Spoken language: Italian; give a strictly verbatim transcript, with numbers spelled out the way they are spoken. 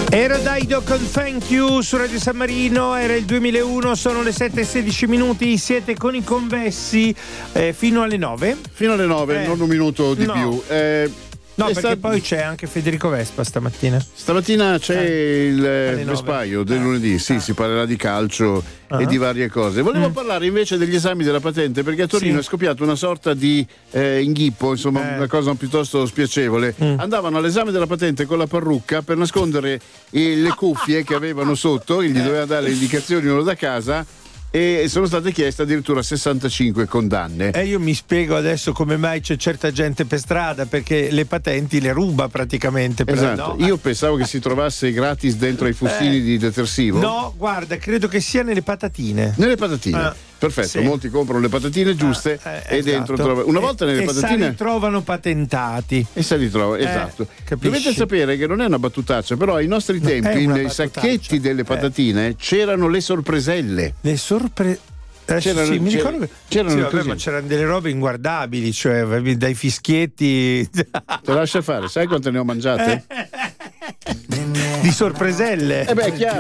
Era Daido con Thank You su Radio San Marino, era il duemilauno, sono le sette e sedici minuti, siete con i convessi eh, fino alle nove. Fino alle nove, eh, non un minuto di no. più. Eh, No, perché sta... poi c'è anche Federico Vespa stamattina. Stamattina c'è eh, il Vespaio del eh. lunedì, sì, ah. si parlerà di calcio uh-huh. e di varie cose. Volevo mm. parlare invece degli esami della patente, perché a Torino sì. è scoppiata una sorta di eh, inghippo, insomma eh. una cosa piuttosto spiacevole. Mm. Andavano all'esame della patente con la parrucca per nascondere eh, le cuffie che avevano sotto, gli doveva dare le indicazioni uno da casa, e sono state chieste addirittura sessantacinque condanne. E io mi spiego adesso come mai c'è certa gente per strada, perché le patenti le ruba praticamente. Esatto, no? Io pensavo che si trovasse gratis dentro ai fustini eh. di detersivo. No, guarda, credo che sia nelle patatine. Nelle patatine. Ah. Perfetto, sì. Molti comprano le patatine giuste ah, eh, e esatto. dentro trovano. Una volta nelle e patatine. E si ritrovano patentati. E si ritrovano, eh, esatto. Capisci? Dovete sapere che non è una battutaccia, però ai nostri no, tempi, nei sacchetti delle patatine, eh. c'erano le sorpreselle. Le sorpreselle. Eh, c'erano, sì, mi ricordo che c'erano, sì, vabbè, ma c'erano delle robe inguardabili, cioè dai fischietti. Te lascia fare, sai quante ne ho mangiate? Di sorpreselle. Eh beh, chiaro.